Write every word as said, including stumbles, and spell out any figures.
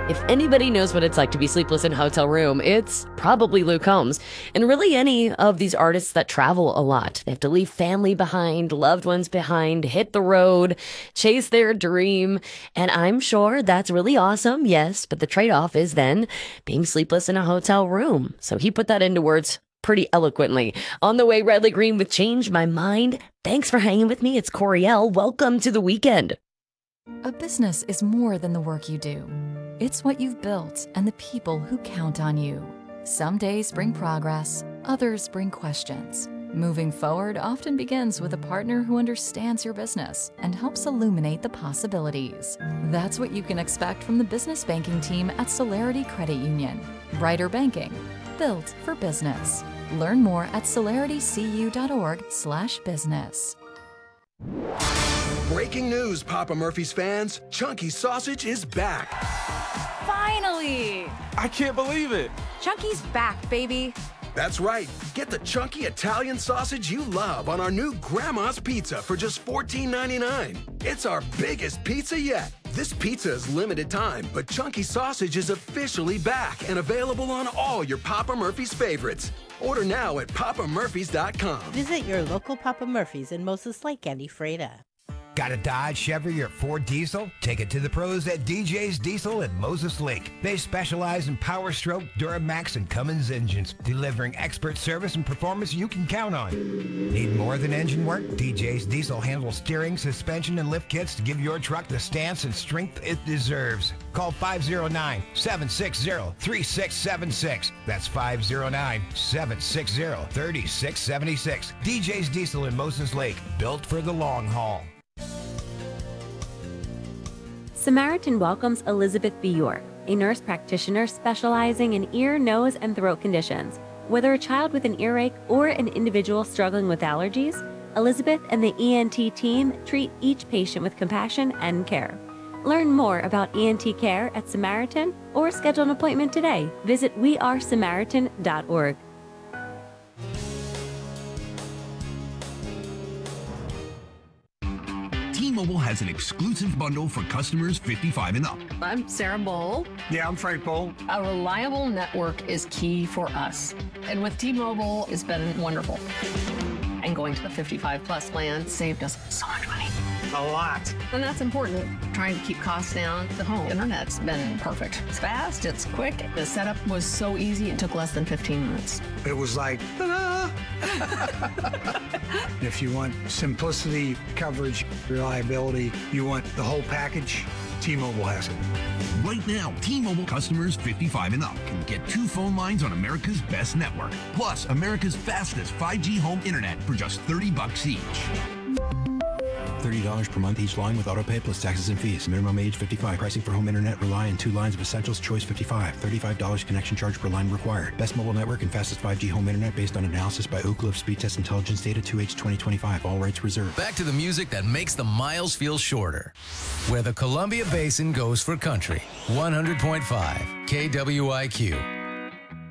If anybody knows what it's like to be sleepless in a hotel room, it's probably Luke Combs. And really any of these artists that travel a lot. They have to leave family behind, loved ones behind, hit the road, chase their dream. And I'm sure that's really awesome, yes, but the trade-off is then being sleepless in a hotel room. So he put that into words pretty eloquently. On the way, Redley Green with Change My Mind. Thanks for hanging with me. It's Coriel. Welcome to the weekend. A business is more than the work you do. It's what you've built and the people who count on you. Some days bring progress, others bring questions. Moving forward often begins with a partner who understands your business and helps illuminate the possibilities. That's what you can expect from the business banking team at Celerity Credit Union. Brighter banking, built for business. Learn more at celeritycu.org slash business. Breaking news, Papa Murphy's fans. Chunky Sausage is back. Finally! I can't believe it. Chunky's back, baby. That's right. Get the chunky Italian sausage you love on our new Grandma's Pizza for just fourteen ninety-nine. It's our biggest pizza yet. This pizza is limited time, but Chunky Sausage is officially back and available on all your Papa Murphy's favorites. Order now at papa murphys dot com. Visit your local Papa Murphy's in Moses Lake and Ephrata. Got a Dodge, Chevy, or Ford diesel? Take it to the pros at D J's Diesel in Moses Lake. They specialize in Power Stroke, Duramax, and Cummins engines, delivering expert service and performance you can count on. Need more than engine work? D J's Diesel handles steering, suspension, and lift kits to give your truck the stance and strength it deserves. Call five oh nine, seven six zero, three six seven six. That's five oh nine, seven six zero, three six seven six. D J's Diesel in Moses Lake, built for the long haul. Samaritan welcomes Elizabeth B. York, a nurse practitioner specializing in ear, nose, and throat conditions. Whether a child with an earache or an individual struggling with allergies, Elizabeth and the E N T team treat each patient with compassion and care. Learn more about E N T care at Samaritan or schedule an appointment today. Visit we are samaritan dot org. T-Mobile has an exclusive bundle for customers fifty-five and up. I'm Sarah Bowl. Yeah, I'm Frank Bowl. A reliable network is key for us. And with T-Mobile, it's been wonderful. And going to the fifty-five plus plan saved us so much money. A lot. And that's important. Trying to keep costs down. The home internet's been perfect. It's fast, it's quick. The setup was so easy, it took less than fifteen minutes. It was like, ta-da! If you want simplicity, coverage, reliability, you want the whole package, T-Mobile has it. Right now, T-Mobile customers fifty-five and up can get two phone lines on America's best network, plus America's fastest five G home internet for just thirty bucks each. thirty dollars per month each line with autopay plus taxes and fees. Minimum age fifty-five. Pricing for home internet rely on two lines of Essentials Choice fifty-five. thirty-five dollars connection charge per line required. Best mobile network and fastest five G home internet based on analysis by Ookla of Speed Test Intelligence Data two H twenty twenty-five. All rights reserved. Back to the music that makes the miles feel shorter. Where the Columbia Basin goes for country. one hundred point five K W I Q.